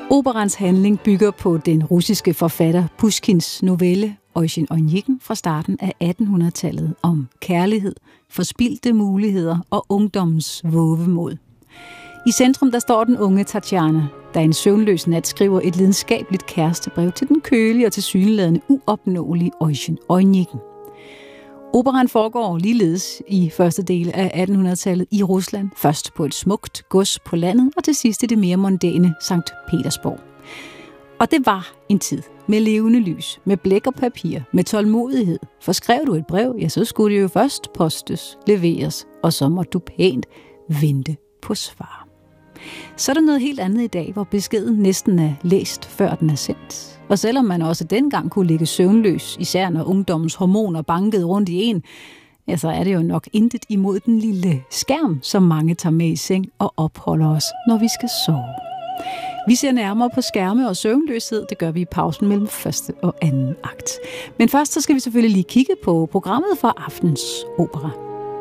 Operans handling bygger på den russiske forfatter Pushkins novelle Oisin Onegin fra starten af 1800-tallet om kærlighed, forspildte muligheder og ungdommens vovemod. I centrum der står den unge Tatjana, der en søvnløs nat skriver et lidenskabeligt kærestebrev til den kølige og tilsyneladende uopnåelige Oisin Onegin. Operaen foregår ligeledes i første del af 1800-tallet i Rusland, først på et smukt gods på landet og til sidst i det mere mondæne Sankt Petersborg. Og det var en tid med levende lys, med blæk og papir, med tålmodighed. For skrev du et brev, ja, så skulle det jo først postes, leveres, og så måtte du pænt vente på svar. Så er der noget helt andet i dag, hvor beskeden næsten er læst, før den er sendt. Og selvom man også dengang kunne ligge søvnløs, især når ungdommens hormoner bankede rundt i en, ja, så er det jo nok intet imod den lille skærm, som mange tager med i seng og opholder os, når vi skal sove. Vi ser nærmere på skærme og søvnløshed. Det gør vi i pausen mellem første og anden akt. Men først så skal vi selvfølgelig lige kigge på programmet for aftens opera.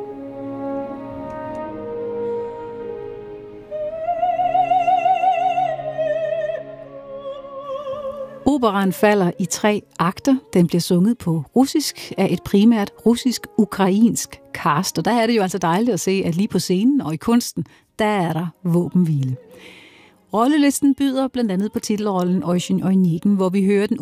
Operaen falder i 3 akter. Den bliver sunget på russisk af et primært russisk-ukrainsk cast. Og der er det jo altså dejligt at se, at lige på scenen og i kunsten, der er der våbenhvile. Rollelisten byder blandt andet på titelrollen Oisin Onegin, hvor vi hører den